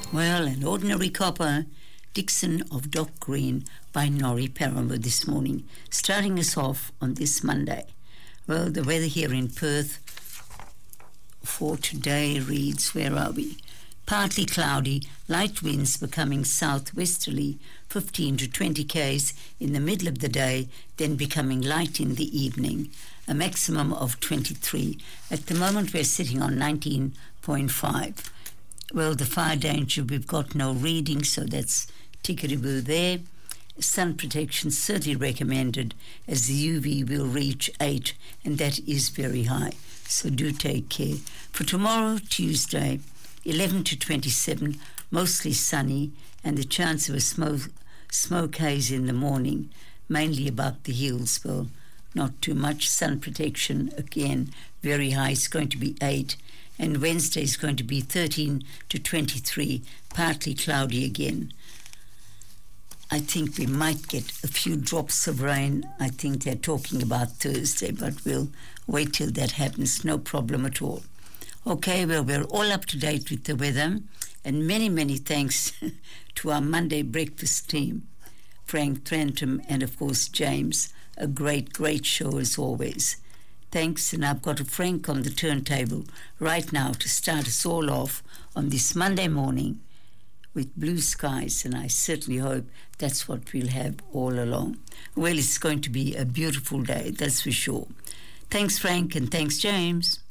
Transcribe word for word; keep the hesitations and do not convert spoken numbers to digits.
Well, an ordinary copper, Dixon of Dock Green by Norrie Paramore this morning, starting us off on this Monday. Well, the weather here in Perth for today reads, where are we? Partly cloudy, light winds becoming southwesterly, fifteen to twenty k's in the middle of the day, then becoming light in the evening, a maximum of twenty-three. At the moment we're sitting on nineteen point five. Well, the fire danger, we've got no reading, so that's tickety-boo there. Sun protection certainly recommended, as the U V will reach eight, and that is very high, so do take care. For tomorrow, Tuesday, eleven to twenty-seven, mostly sunny, and the chance of a smoke, smoke haze in the morning, mainly about the hills. Well, not too much. Sun protection, again, very high. It's going to be eight. And Wednesday is going to be thirteen to twenty-three, partly cloudy again. I think we might get a few drops of rain. I think they're talking about Thursday, but we'll wait till that happens. No problem at all. Okay, well, we're all up to date with the weather, and many, many thanks to our Monday breakfast team, Frank Trentham and, of course, James. A great, great show as always. Thanks, and I've got a Frank on the turntable right now to start us all off on this Monday morning with blue skies, and I certainly hope that's what we'll have all along. Well, it's going to be a beautiful day, that's for sure. Thanks, Frank, and thanks, James.